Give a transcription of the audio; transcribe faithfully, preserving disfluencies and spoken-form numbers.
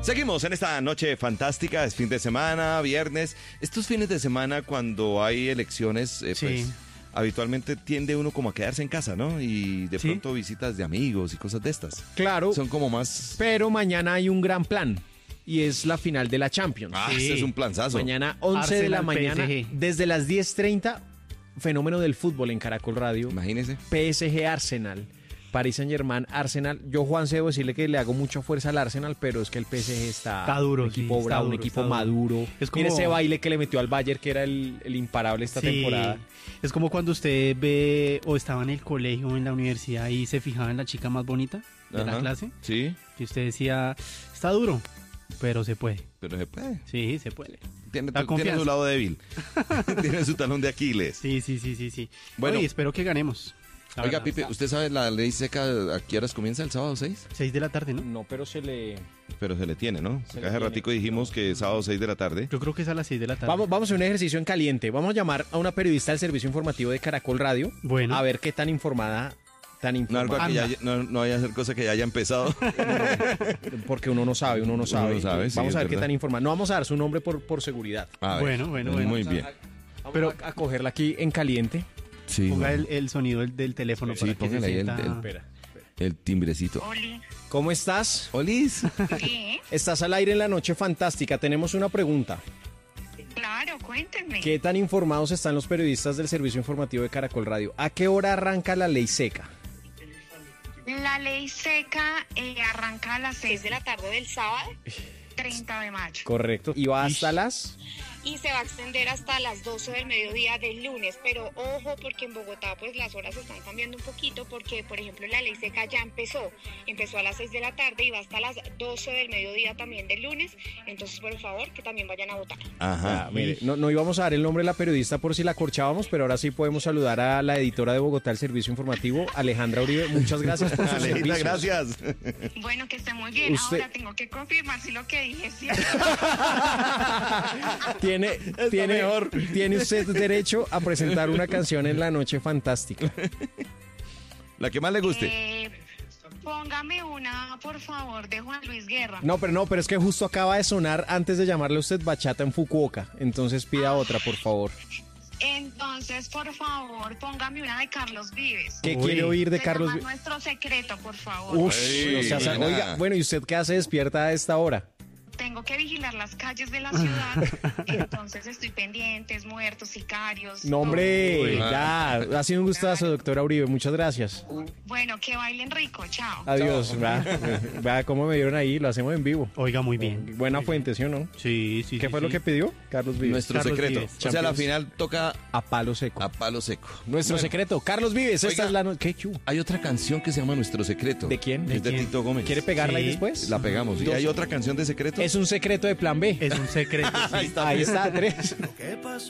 Seguimos en esta noche fantástica, es fin de semana, viernes. Estos fines de semana cuando hay elecciones, eh, Sí. pues habitualmente tiende uno como a quedarse en casa, ¿no? Y de Sí. pronto visitas de amigos y cosas de estas. Claro, Son como más... pero mañana hay un gran plan y es la final de la Champions. Ah, Sí. ese es un planzazo. Mañana once de la Arsenal, mañana, P S G. desde las diez treinta, fenómeno del fútbol en Caracol Radio. Imagínese. P S G Arsenal, Paris Saint Germain Arsenal. Yo, Juan, debo decirle que le hago mucha fuerza al Arsenal, pero es que el P S G está, Está duro, un equipo sí, está bravo, un duro, equipo está duro. maduro. Es como- Mira ese baile que le metió al Bayern, que era el, el imparable esta Sí. temporada. Es como cuando usted ve o estaba en el colegio o en la universidad y se fijaba en la chica más bonita de la Ajá. clase, Sí, que usted decía, está duro, pero se puede. pero se puede. Sí, se puede. Tiene, La tiene confianza. su lado débil. Tiene su talón de Aquiles. Sí, sí, sí, sí, sí. Bueno. Oye, espero que ganemos. La Oiga, verdad. Pipe, ¿usted sabe la ley seca a qué horas comienza el sábado seis? Seis de la tarde, ¿no? No, pero se le... Pero se le tiene, ¿no? Se le Hace tiene. ratico dijimos que sábado seis de la tarde. Yo creo que es a las seis de la tarde. Vamos, vamos a un ejercicio en caliente. Vamos a llamar a una periodista del servicio informativo de Caracol Radio. Bueno. A ver qué tan informada, tan No, algo informada. que ya, Anda. no, no vaya a ser cosa que ya haya empezado. Porque uno no sabe, uno no sabe. no sabe, sí, vamos es a ver qué verdad. tan informada. No vamos a dar su nombre por, por seguridad. A ver. Bueno, bueno, bueno. Muy bien. Vamos Pero- a, a cogerla aquí en caliente. Sí, Ponga bueno. el, el sonido del, del teléfono Sí, para que se póngale ahí el- sienta... el- Espera. El timbrecito. Oli, ¿Cómo estás? Olis. sí, Estás al aire en la noche fantástica. Tenemos una pregunta. claro, cuéntenme. ¿Qué tan informados están los periodistas del servicio informativo de Caracol Radio? ¿A qué hora arranca la ley seca? La ley seca eh, arranca a las seis de la tarde del sábado, treinta de mayo, Correcto. ¿Y va hasta las...? y se va a extender hasta las doce del mediodía del lunes, pero ojo porque en Bogotá pues las horas están cambiando un poquito porque por ejemplo la ley seca ya empezó, empezó a las seis de la tarde y va hasta las doce del mediodía también del lunes, entonces por favor que también vayan a votar. Ajá. Ah, mire, no, no íbamos a dar el nombre de la periodista por si la corchábamos, pero ahora sí podemos saludar a la editora de Bogotá del Servicio Informativo, Alejandra Uribe. Muchas gracias por sus Alejandra, servicios. gracias. Bueno, que esté muy bien, Usted- ahora tengo que confirmar si lo que dije es cierto. Tiene, tiene, mejor. tiene usted derecho a presentar una canción en la noche fantástica. La que más le guste. Eh, póngame una, por favor, de Juan Luis Guerra. No, pero no, pero es que justo acaba de sonar antes de llamarle a usted bachata en Fukuoka. Entonces pida otra, por favor. Entonces, por favor, póngame una de Carlos Vives. ¿Qué Uy. quiere oír de Se Carlos? llama Nuestro Secreto, por favor. Uf, Ay, no seas- buena. oiga, bueno, ¿y usted qué hace despierta a esta hora? Tengo que vigilar las calles de la ciudad, entonces estoy pendientes, muertos, sicarios. No, hombre, Uy. ya. Ha sido un gustazo, doctora Uribe. Muchas gracias. todo. Bueno, que bailen rico, chao. Adiós. Vea, vea cómo me dieron ahí. Lo hacemos en vivo. Oiga, muy bien. Buena fuente, ¿sí o no? Sí, sí, ¿Qué sí, fue sí. lo que pidió? Carlos Vives. Nuestro Carlos secreto. Vives, O sea, la Champions. final toca A palo seco. a palo seco. Nuestro Bueno, secreto. Carlos Vives, esta Oiga. es la noche. ¿Qué chu? Hay otra canción que se llama Nuestro secreto. ¿De quién? Es de, ¿De quién? Tito Gómez. ¿Quiere pegarla ahí Sí. después? La pegamos. ¿Y Dos. hay otra canción de secreto? Es un secreto de plan B. Es un secreto. sí. Ahí está, tres. ¿Qué pasó?